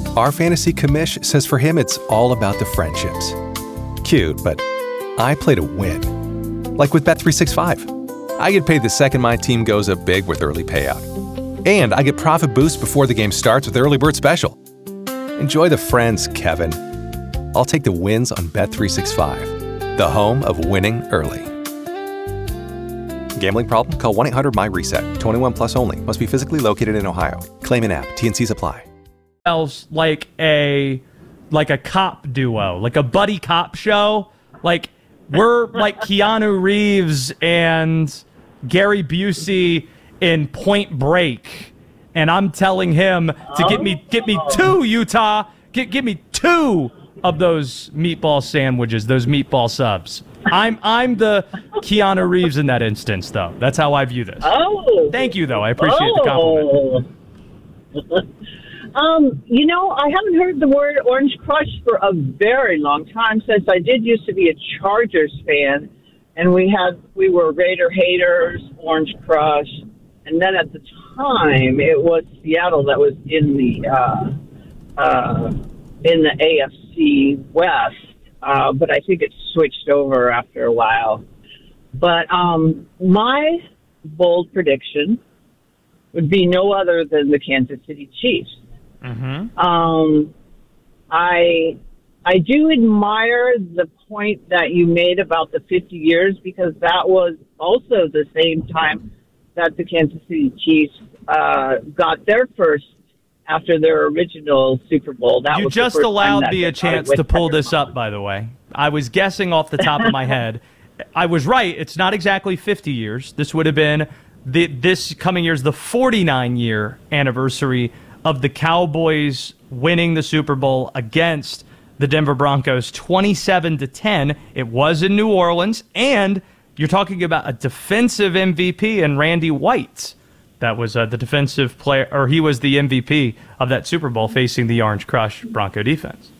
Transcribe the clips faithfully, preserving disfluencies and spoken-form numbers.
Our fantasy commish says for him it's all about the friendships. Cute, but I play to win. Like with Bet three sixty-five. I get paid the second my team goes up big with early payout. And I get profit boost before the game starts with Early Bird Special. Enjoy the friends, Kevin. I'll take the wins on Bet three sixty-five, the home of winning early. Gambling problem? Call one eight hundred M Y reset. twenty-one plus only. Must be physically located in Ohio. Claim in app. T and Cs apply. Else like a like a cop duo, like a buddy cop show. Like we're like Keanu Reeves and Gary Busey in Point Break, and I'm telling him to get me get me two Utah, get give me two of those meatball sandwiches, those meatball subs. I'm I'm the Keanu Reeves in that instance, though. That's how I view this. Oh, thank you, though. I appreciate oh. the compliment. um, you know, I haven't heard the word Orange Crush for a very long time, since I did used to be a Chargers fan, and we had we were Raider haters, Orange Crush, and then at the time it was Seattle that was in the uh, uh, in the A F C West. Uh, but I think it switched over after a while. But um, my bold prediction would be no other than the Kansas City Chiefs. Mm-hmm. Um, I I do admire the point that you made about the fifty years, because that was also the same time that the Kansas City Chiefs uh, got their first after their original Super Bowl. That you was just allowed me a chance to pull this up, by the way. I was guessing off the top of my head. I was right. It's not exactly fifty years. This would have been the, this coming year's the forty-nine year anniversary of the Cowboys winning the Super Bowl against the Denver Broncos twenty-seven to ten. It was in New Orleans, and you're talking about a defensive M V P in Randy White. That was uh, the defensive player, or he was the M V P of that Super Bowl facing the Orange Crush Bronco defense.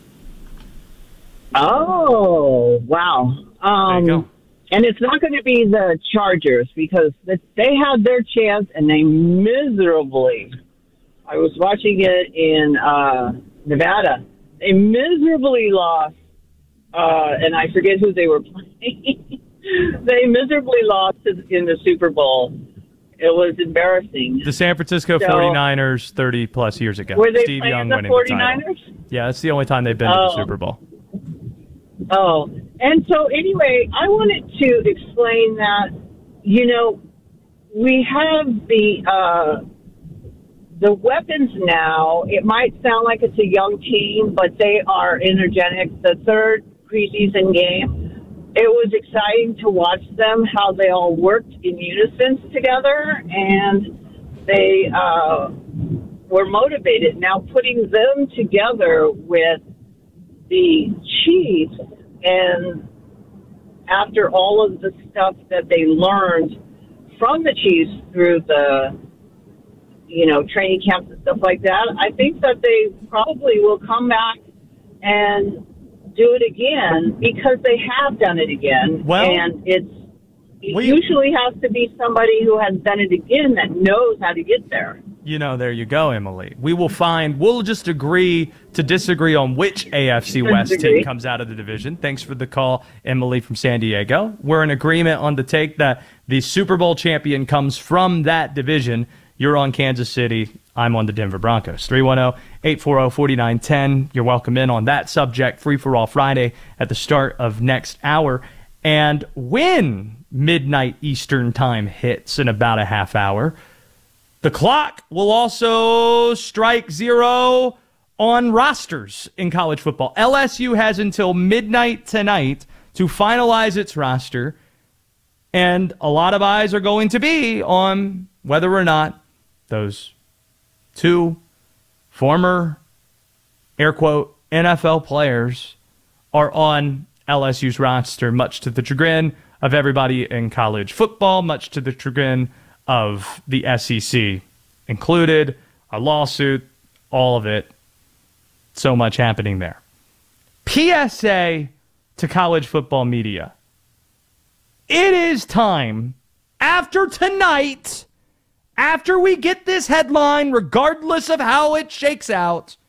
Oh, wow. Um, there you go. And it's not going to be the Chargers, because they had their chance and they miserably, I was watching it in uh, Nevada, they miserably lost, uh, and I forget who they were playing. They miserably lost in the Super Bowl. It was embarrassing. The San Francisco so, forty-niners thirty plus years ago. Were they Steve playing Young the winning forty-niners? the title. Yeah, that's the only time they've been oh. to the Super Bowl. Oh, and so anyway, I wanted to explain that, you know, we have the uh, the weapons now. It might sound like it's a young team, but they are energetic. The third preseason game, it was exciting to watch them, how they all worked in unison together, and they uh, were motivated. Now, putting them together with the Chiefs, and after all of the stuff that they learned from the Chiefs through the, you know, training camps and stuff like that, I think that they probably will come back and do it again, because they have done it again. Well, and it's it we, usually has to be somebody who has done it again that knows how to get there. You know, there you go, Emily. We will find, we'll just agree to disagree on which A F C West team comes out of the division. Thanks for the call, Emily from San Diego. We're in agreement on the take that the Super Bowl champion comes from that division. You're on Kansas City. I'm on the Denver Broncos. three one zero, eight four zero, four nine one zero. You're welcome in on that subject. Free for all Friday at the start of next hour. And when midnight Eastern time hits in about a half hour, the clock will also strike zero on rosters in college football. L S U has until midnight tonight to finalize its roster, and a lot of eyes are going to be on whether or not those two former, air quote, N F L players are on L S U's roster, much to the chagrin of everybody in college football, much to the chagrin of the S E C included, a lawsuit, all of it. So much happening there. P S A to college football media. It is time, after tonight, after we get this headline, regardless of how it shakes out,